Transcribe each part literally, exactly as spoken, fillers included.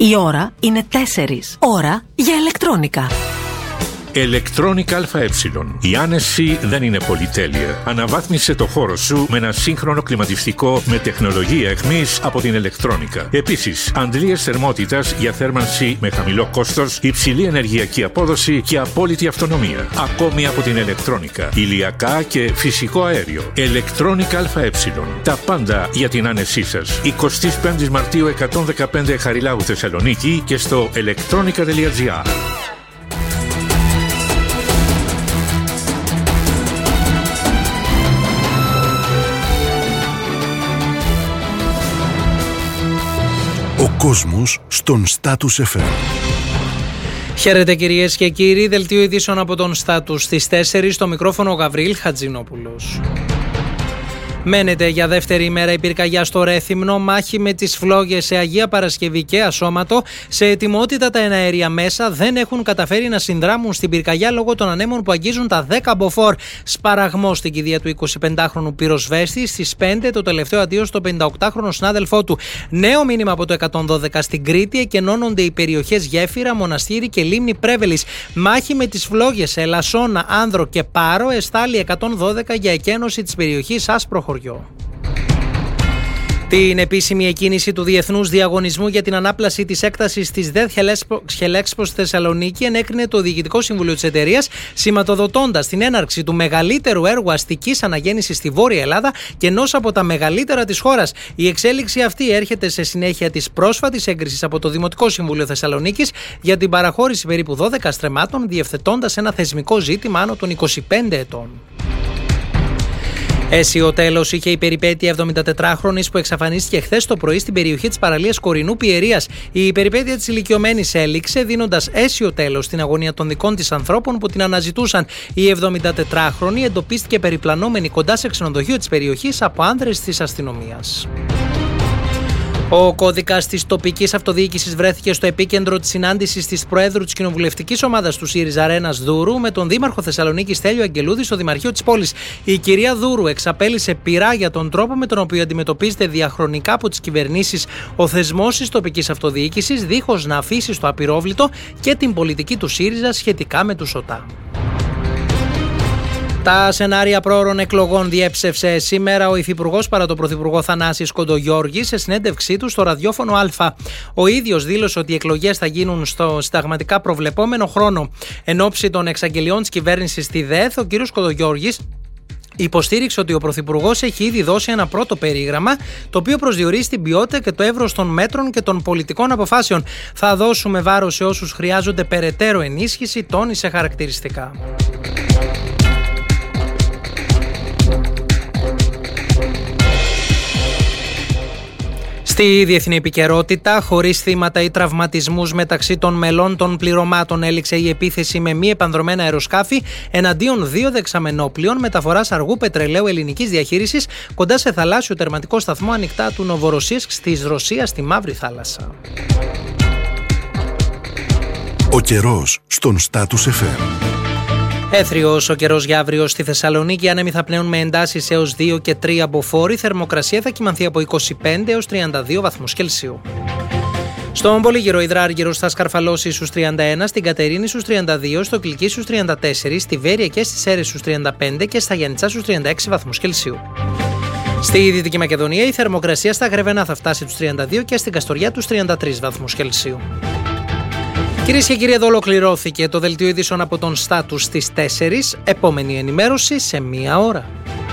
Η ώρα είναι τέσσερις. Ώρα για ηλεκτρόνικα. Electronic ΑΕ. Η άνεση δεν είναι πολυτέλεια. Αναβάθμισε το χώρο σου με ένα σύγχρονο κλιματιστικό με τεχνολογία αιχμής από την Electronica. Επίσης, αντλίες θερμότητας για θέρμανση με χαμηλό κόστος, υψηλή ενεργειακή απόδοση και απόλυτη αυτονομία. Ακόμη από την Electronica. Ηλιακά και φυσικό αέριο. Electronic ΑΕ. Τα πάντα για την άνεσή σας. εικοστή πέμπτη Μαρτίου εκατόν δεκαπέντε Χαριλάου Θεσσαλονίκη και στο electronica τελεία gr. Ο κόσμος στον Status εφ εμ. Χαίρετε κυρίες και κύριοι, δελτίο ειδήσεων από τον Status στις τέσσερις, στο μικρόφωνο ο Γαβρίλ Χατζηνόπουλος. Μένεται για δεύτερη ημέρα η πυρκαγιά στο Ρέθυμνο, μάχη με τις φλόγες σε Αγία Παρασκευή και Ασώματο. Σε ετοιμότητα τα εναέρια μέσα δεν έχουν καταφέρει να συνδράμουν στην πυρκαγιά λόγω των ανέμων που αγγίζουν τα δέκα μποφόρ. Σπαραγμό στην κηδεία του εικοσιπεντάχρονου πυροσβέστη. Στις πέντε το τελευταίο αντίο στο πενηνταοκτάχρονο συνάδελφό του. Νέο μήνυμα από το εκατόν δώδεκα στην Κρήτη. Εκενώνονται οι περιοχές Γέφυρα, Μοναστήρι και Λίμνη Πρέβελης. Μάχη με τις φλόγες σε Ελασσόνα, Άνδρο και Πάρο. Εστάλει εκατόν δώδεκα για εκένωση της περιοχής Άσπρο χωριό. Την επίσημη εκκίνηση του Διεθνούς Διαγωνισμού για την ανάπλαση της έκτασης της ντι ι Hellexpo στη Θεσσαλονίκη ενέκρινε το Διοικητικό Συμβούλιο της εταιρείας, σηματοδοτώντας την έναρξη του μεγαλύτερου έργου αστικής αναγέννησης στη Βόρεια Ελλάδα και ενός από τα μεγαλύτερα της χώρας. Η εξέλιξη αυτή έρχεται σε συνέχεια της πρόσφατης έγκρισης από το Δημοτικό Συμβούλιο Θεσσαλονίκης για την παραχώρηση περίπου δώδεκα στρεμμάτων, διευθετώντας ένα θεσμικό ζήτημα άνω των είκοσι πέντε ετών. Αίσιο τέλος είχε η περιπέτεια εβδομηντατετράχρονης που εξαφανίστηκε χθες το πρωί στην περιοχή της παραλίας Κορινού Πιερίας. Η περιπέτεια της ηλικιωμένης έληξε, δίνοντας αίσιο τέλος στην αγωνία των δικών της ανθρώπων που την αναζητούσαν. Η εβδομηντατετράχρονη εντοπίστηκε περιπλανόμενη κοντά σε ξενοδοχείο της περιοχής από άνδρες της αστυνομίας. Ο κώδικας της τοπικής αυτοδιοίκησης βρέθηκε στο επίκεντρο της συνάντησης της Προέδρου της κοινοβουλευτικής ομάδας του ΣΥΡΙΖΑ Ρένας Δούρου με τον Δήμαρχο Θεσσαλονίκης Στέλιο Αγγελούδη στο Δημαρχείο της πόλης. Η κυρία Δούρου εξαπέλυσε πειρά για τον τρόπο με τον οποίο αντιμετωπίζεται διαχρονικά από τις κυβερνήσεις ο θεσμός της τοπικής αυτοδιοίκησης, δίχως να αφήσει στο απειρόβλητο και την πολιτική του ΣΥΡΙΖΑ σχετικά με τους ΟΤΑ. Τα σενάρια πρόωρων εκλογών διέψευσε σήμερα ο Υφυπουργός παρά τον Πρωθυπουργό Θανάσης Κοντογιώργης σε συνέντευξή του στο ραδιόφωνο Α. Ο ίδιος δήλωσε ότι οι εκλογές θα γίνουν στο συνταγματικά προβλεπόμενο χρόνο. Εν ώψη των εξαγγελιών της κυβέρνησης στη ΔΕΘ, ο κ. Κοντογιώργης υποστήριξε ότι ο Πρωθυπουργός έχει ήδη δώσει ένα πρώτο περίγραμμα, το οποίο προσδιορίζει την ποιότητα και το εύρος των μέτρων και των πολιτικών αποφάσεων. Θα δώσουμε βάρος σε όσους χρειάζονται περαιτέρω ενίσχυση, τόνισε χαρακτηριστικά. Στη διεθνή επικαιρότητα, χωρίς θύματα ή τραυματισμούς μεταξύ των μελών των πληρωμάτων, έληξε η επίθεση με μη επανδρωμένα αεροσκάφη εναντίον δύο δεξαμενόπλοιων μεταφοράς αργού πετρελαίου ελληνικής διαχείρισης κοντά σε θαλάσσιο τερματικό σταθμό ανοιχτά του Νοβοροσίσκ της Ρωσίας στη Μαύρη Θάλασσα. Ο καιρός στον Status εφ εμ. Έθριος ο καιρός για αύριο στη Θεσσαλονίκη. Άνεμοι θα πνέουν με εντάσεις έως δύο και τρία μποφόρ. Η θερμοκρασία θα κυμανθεί από είκοσι πέντε έως τριάντα δύο βαθμούς Κελσίου. Στον Πολύγυρο Υδράργυρος θα σκαρφαλώσει στους τριάντα ένα, στην Κατερίνη στους τριάντα δύο, στο Κλική στους τριάντα τέσσερα, στη Βέρεια και στις Σέρρες στους τριάντα πέντε και στα Γιαννιτσά στους τριάντα έξι βαθμούς Κελσίου. Στη Δυτική Μακεδονία η θερμοκρασία στα Γρεβενά θα φτάσει τους τριάντα δύο και στην Καστοριά τους τριάντα τρεις βαθμούς Κελσίου. Κυρίες και κύριοι, εδώ ολοκληρώθηκε το δελτίο ειδήσεων από τον Status στις τέσσερις. Επόμενη ενημέρωση σε μία ώρα.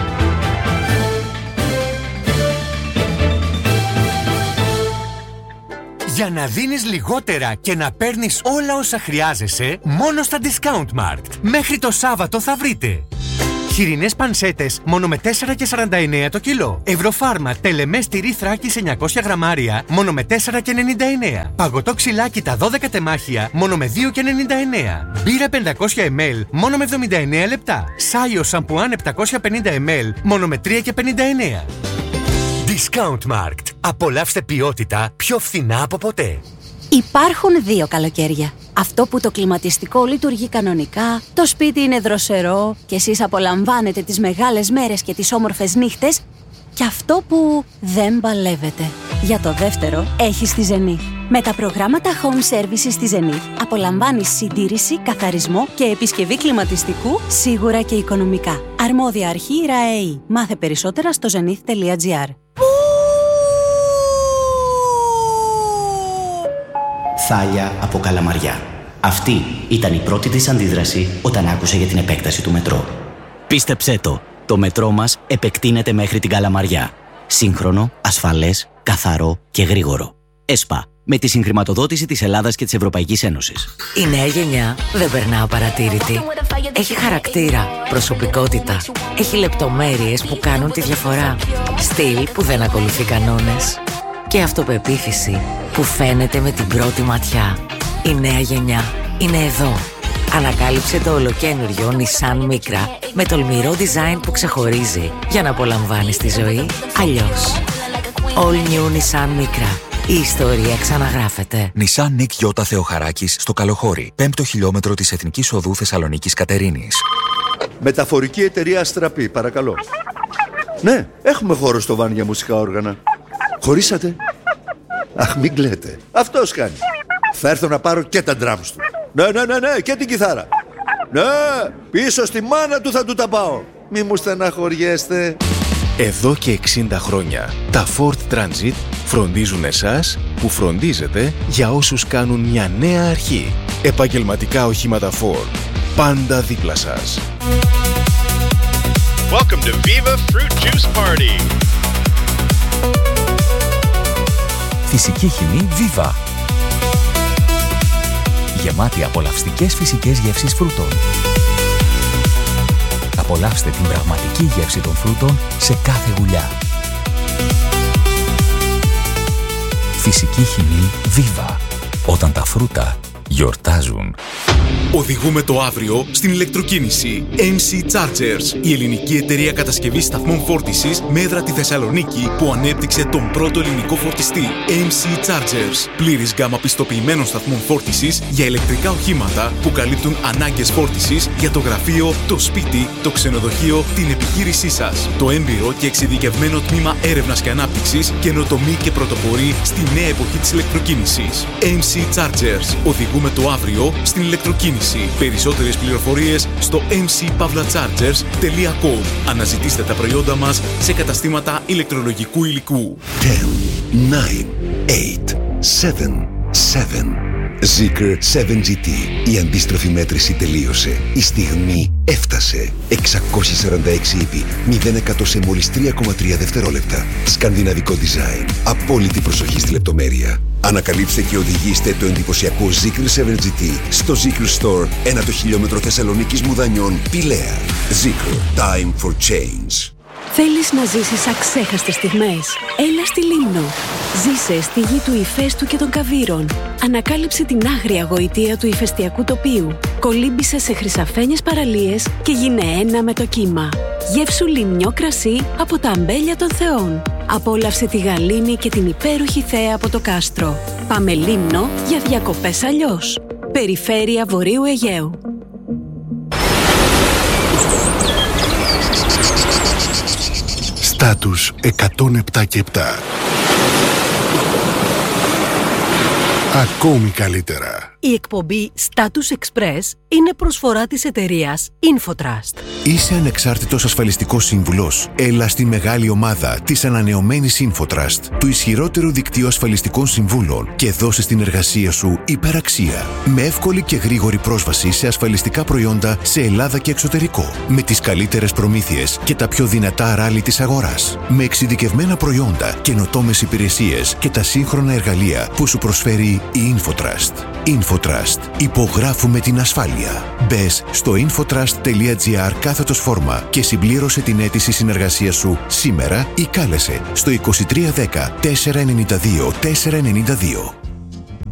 Για να δίνεις λιγότερα και να παίρνεις όλα όσα χρειάζεσαι, μόνο στα Discountmarkt. Μέχρι το Σάββατο θα βρείτε χοιρινές πανσέτες μόνο με τέσσερα και σαράντα εννέα το κιλό. Ευρωφάρμα τελεμές τυρί Θράκης εννιακόσια γραμμάρια μόνο με τέσσερα και ενενήντα εννέα. Παγωτό ξυλάκι τα δώδεκα τεμάχια μόνο με δύο και ενενήντα εννέα. Μπύρα πεντακόσια μιλιλίτρα μόνο με εβδομήντα εννέα λεπτά. Σάιο σαμπουάν επτακόσια πενήντα μιλιλίτρα μόνο με τρία και πενήντα εννέα. Discountmarkt. Απολαύστε ποιότητα πιο φθηνά από ποτέ. Υπάρχουν δύο καλοκαίρια. Αυτό που το κλιματιστικό λειτουργεί κανονικά, το σπίτι είναι δροσερό και εσείς απολαμβάνετε τις μεγάλες μέρες και τις όμορφες νύχτες, και αυτό που δεν παλεύετε. Για το δεύτερο έχεις τη Zenith. Με τα προγράμματα Home Services στη Zenith απολαμβάνεις συντήρηση, καθαρισμό και επισκευή κλιματιστικού σίγουρα και οικονομικά. Αρμόδια αρχή ΡΑΕΗ. Μάθε περισσότερα στο zenith τελεία gr. Θάλια από Καλαμαριά. Αυτή ήταν η πρώτη της αντίδραση όταν άκουσε για την επέκταση του μετρό. Πίστεψέ το, το μετρό μας επεκτείνεται μέχρι την Καλαμαριά. Σύγχρονο, ασφαλές, καθαρό και γρήγορο. ΕΣΠΑ, με τη συγχρηματοδότηση της Ελλάδας και της Ευρωπαϊκής Ένωσης. Η νέα γενιά δεν περνά απαρατήρητη. Έχει χαρακτήρα, προσωπικότητα. Έχει λεπτομέρειες που κάνουν τη διαφορά. Στυλ που δεν ακολουθεί κανόνες. Και αυτοπεποίθηση που φαίνεται με την πρώτη ματιά. Η νέα γενιά είναι εδώ. Ανακάλυψε το ολοκαίνουργιο Nissan Micra με τολμηρό design που ξεχωρίζει για να απολαμβάνεις τη ζωή αλλιώς. All new Nissan Micra. Η ιστορία ξαναγράφεται. Nissan Nick Γιώτα Θεοχαράκης στο Καλοχώρι, πέμπτο χιλιόμετρο της Εθνικής Οδού Θεσσαλονίκης Κατερίνης. Μεταφορική εταιρεία Αστραπή, παρακαλώ. Ναι, έχουμε χώρο στο βάν για μουσικά όργανα. Χωρίσατε? Αχ, μην κλαίτε. Αυτός κάνει. Θα έρθω να πάρω και τα drums του. Ναι, ναι, ναι, ναι, και την κιθάρα. Ναι, πίσω στη μάνα του θα του τα πάω. Μη μου στεναχωριέστε. Εδώ και εξήντα χρόνια, τα Ford Transit φροντίζουν εσάς που φροντίζετε για όσους κάνουν μια νέα αρχή. Επαγγελματικά οχήματα Ford. Πάντα δίπλα σας. Welcome to Viva Fruit Juice Party. Φυσική χυμή Viva. Γεμάτη απολαυστικές φυσικές γεύσεις φρούτων. Απολαύστε την πραγματική γεύση των φρούτων σε κάθε γουλιά. Φυσική χυμή Viva. Όταν τα φρούτα γιορτάζουν. Οδηγούμε το αύριο στην ηλεκτροκίνηση. εμ σι Chargers, η ελληνική εταιρεία κατασκευής σταθμών φόρτισης με έδρα τη Θεσσαλονίκη που ανέπτυξε τον πρώτο ελληνικό φορτιστή. εμ σι Chargers, πλήρης γκάμα πιστοποιημένων σταθμών φόρτισης για ηλεκτρικά οχήματα που καλύπτουν ανάγκες φόρτισης για το γραφείο, το σπίτι, το ξενοδοχείο, την επιχείρησή σας. Το έμπειρο και εξειδικευμένο τμήμα έρευνας και ανάπτυξης, καινοτομεί και πρωτοπορεί στη νέα εποχή της ηλεκτροκίνησης. εμ σι Chargers, οδηγούμε το αύριο στην ηλεκτροκίνηση. Περισσότερες πληροφορίες στο εμ σι pavla chargers τελεία com. Αναζητήστε τα προϊόντα μας σε καταστήματα ηλεκτρολογικού υλικού. δέκα, εννιά, οκτώ, επτά, επτά. Zeekr επτά τζι τι. Η αντίστροφη μέτρηση τελείωσε. Η στιγμή έφτασε. εξακόσια σαράντα έξι ύπη, μηδέν εκατό σε μόλις τρία κόμμα τρία δευτερόλεπτα. Σκανδιναβικό design. Απόλυτη προσοχή στη λεπτομέρεια. Ανακαλύψτε και οδηγήστε το εντυπωσιακό Zeekr επτά τζι τι στο Zeekr Store, ένα το χιλιόμετρο Θεσσαλονίκης Μουδανιών, Πηλαία. Zeekr. Time for change. Θέλεις να ζήσεις αξέχαστες στιγμές? Έλα στη Λίμνο. Ζήσε στη γη του ηφαίστου και των καβύρων. Ανακάλυψε την άγρια γοητεία του ηφαιστειακού τοπίου. Κολύμπησε σε χρυσαφένιες παραλίες και γίνε ένα με το κύμα. Γεύσου λιμνιό κρασί από τα αμπέλια των θεών. Απόλαυσε τη γαλήνη και την υπέροχη θέα από το κάστρο. Πάμε Λίμνο για διακοπές αλλιώς. Περιφέρεια Βορείου Αιγαίου. Στάτους εκατόν επτά και επτά. Ακόμη καλύτερα. Η εκπομπή Status Express είναι προσφορά της εταιρείας Infotrust. Είσαι ανεξάρτητος ασφαλιστικός σύμβουλος? Έλα στη μεγάλη ομάδα της ανανεωμένης Infotrust, του ισχυρότερου δικτύου ασφαλιστικών συμβούλων, και δώσε στην εργασία σου υπεραξία. Με εύκολη και γρήγορη πρόσβαση σε ασφαλιστικά προϊόντα σε Ελλάδα και εξωτερικό. Με τις καλύτερες προμήθειες και τα πιο δυνατά ράλι της αγοράς. Με εξειδικευμένα προϊόντα, καινοτόμες υπηρεσίες και τα σύγχρονα εργαλεία που σου προσφέρει η Infotrust. Infotrust. Υπογράφουμε την ασφάλεια. Μπες στο infotrust.gr κάθετος φόρμα και συμπλήρωσε την αίτηση συνεργασίας σου σήμερα ή κάλεσε στο είκοσι τρία δέκα τετρακόσια ενενήντα δύο τετρακόσια ενενήντα δύο.